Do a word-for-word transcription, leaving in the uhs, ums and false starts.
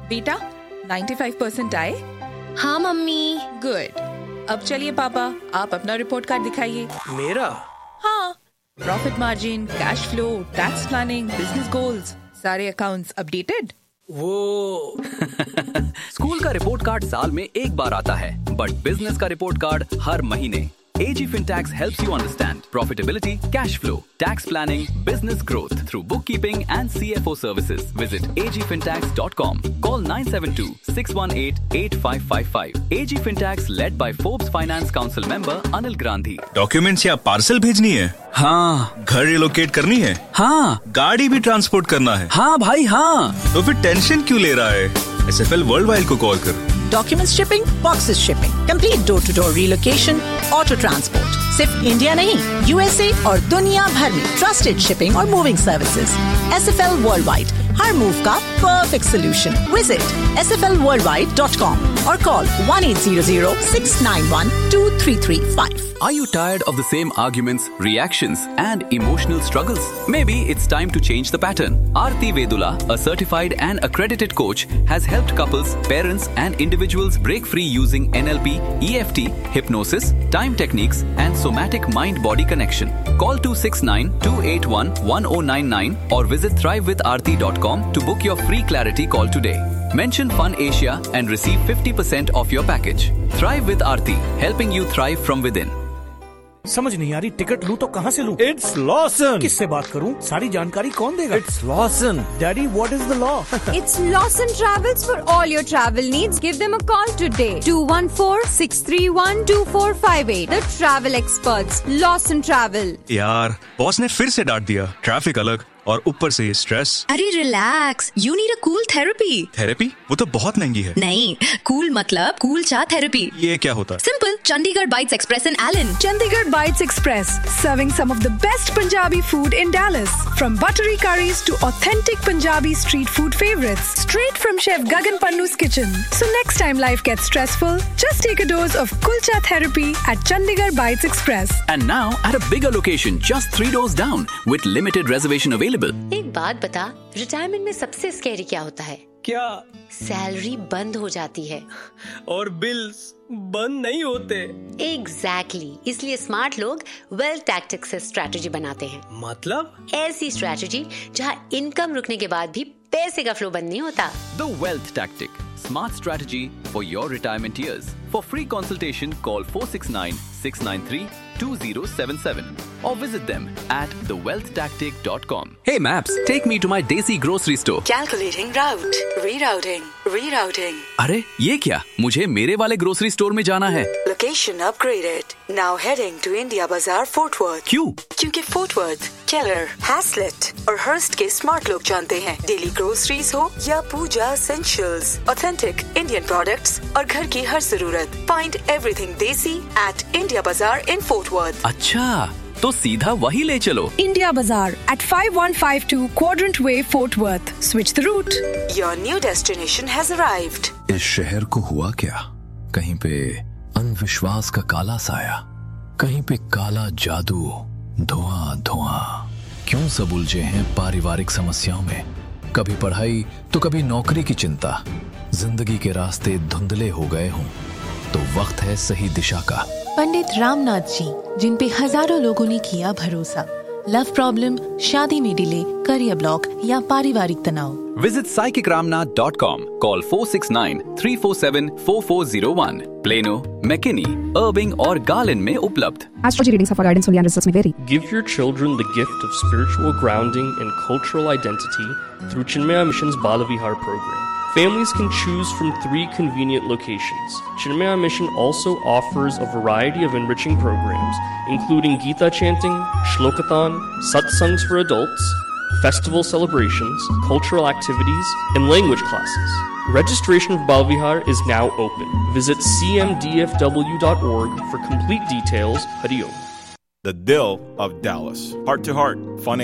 बेटा, पचानवे परसेंट आए? हाँ मम्मी। गुड। अब चलिए पापा, आप अपना रिपोर्ट कार्ड दिखाइए। मेरा? हाँ, profit margin, cash flow, tax planning, business goals, सारे अकाउंट्स अपडेटेड? वो स्कूल का रिपोर्ट कार्ड साल में एक बार आता है, बट बिजनेस का रिपोर्ट कार्ड हर महीने। A G Fintax helps you understand profitability, cash flow, tax planning, business growth through bookkeeping and C F O services. Visit a g fintax dot com. Call nine seven two, six one eight, eight five five five. A G Fintax led by Forbes Finance Council member Anil Gandhi. Documents या parcel भेजनी है? हाँ। घर relocate करनी है? हाँ। गाड़ी भी ट्रांसपोर्ट करना है? हाँ भाई हाँ। तो फिर टेंशन क्यों ले रहा है? S F L Worldwide को कॉल कर। Documents shipping, boxes shipping, complete door to door relocation, auto transport, सिर्फ इंडिया नहीं, यूएसए और दुनिया भर में ट्रस्टेड शिपिंग और moving services. S F L Worldwide, हर मूव का perfect solution. Visit s f l worldwide dot com और call one eight zero zero, six nine one, two three three five. Are you tired of the same arguments, reactions, and emotional struggles? Maybe it's time to change the pattern. Aarti Vedula, a certified and accredited coach, has helped couples, parents, and individuals break free using N L P, E F T, hypnosis, time techniques, and somatic mind-body connection. Call two six nine, two eight one, one zero nine nine or visit thrive with aarti dot com to book your free clarity call today. Mention Fun Asia and receive fifty percent off your package. Thrive with Aarti, helping you thrive from within. समझ नहीं आ रही, ticket लूं तो कहाँ से लूं? It's Lawson. किससे बात करूं? सारी जानकारी कौन देगा? It's Lawson. Daddy, what is the law? It's Lawson Travels for all your travel needs. Give them a call today. two one four, six three one, two four five eight. The travel experts. Lawson Travel. यार, boss ने फिर से डांट दिया। Traffic अलग और ऊपर से स्ट्रेस। अरे relax, you need a cool therapy. Therapy? वो तो बहुत महंगी है। नहीं, कूल मतलब कूल चा थेरेपी। ये क्या होता है? Simple, Chandigarh bytes express in Elon. Chandigarh Bites Express, serving some of the best Punjabi food in Dallas. From buttery curries to authentic Punjabi street food favorites, straight from Chef Gagan Pannu's kitchen. So next time life gets stressful, just take a dose of Kulcha therapy at Chandigarh Bites Express. And now at a bigger location, just three doors down, with limited reservation available. एक बात बता, retirement में सबसे scary क्या होता है? क्या? Salary बंद हो जाती है और बिल्स बंद नहीं होते। Exactly exactly. इसलिए स्मार्ट लोग वेल्थ टैक्टिक्स से स्ट्रैटेजी बनाते हैं। मतलब? ऐसी स्ट्रैटेजी जहां इनकम रुकने के बाद भी पैसे का फ्लो बंद नहीं होता। The Wealth Tactic, smart strategy for your retirement years. For free consultation, call four six nine, six nine three, two zero seven seven or visit them at the wealth tactic dot com. Hey Maps, take me to my Desi grocery store. Calculating route, rerouting, rerouting. अरे ये क्या? मुझे मेरे वाले grocery store में जाना है। Location upgraded. Now heading to India Bazaar, Fort Worth. क्यों? क्योंकि Fort Worth, Keller, Haslett और Hearst के स्मार्ट लोग जानते हैं। डेली ग्रोसरीज हो या पूजा essentials, authentic Indian products और घर की हर जरूरत। Find everything Desi at India Bazaar in Fort Worth. अच्छा, तो सीधा वही ले चलो। India Bazaar at five one five two Quadrant Way, Fort Worth. Switch the route. Your new destination has arrived. इस शहर को हुआ क्या? कहीं पे अविश्वास का काला साया, कहीं पे काला जादू, धुआं धुआं। क्यों सब उलझे हैं पारिवारिक समस्याओं में? कभी पढ़ाई तो कभी नौकरी की चिंता। जिंदगी के रास्ते धुंधले हो गए हों तो वक्त है सही दिशा का। पंडित रामनाथ जी, जिन पे हजारों लोगों ने किया भरोसा। लव प्रॉब्लम, शादी में डिले, करियर ब्लॉक या पारिवारिक तनाव। Visit psychic ramnath dot com. Call four six nine, three four seven, four four zero one. Plano, McKinney, Irving और Garland में उपलब्ध। Astrology readings for guidance only and results may vary. Give your children the gift of spiritual grounding and cultural identity through Chinmaya Mission's Balavihar program. Families can choose from three convenient locations. Chinmaya Mission also offers a variety of enriching programs, including Gita chanting, Shlokathon, satsangs for adults, festival celebrations, cultural activities, and language classes. Registration of Balvihar is now open. Visit c m d f w dot org for complete details. Hari Om. The Dill of Dallas. Heart to Heart, Fun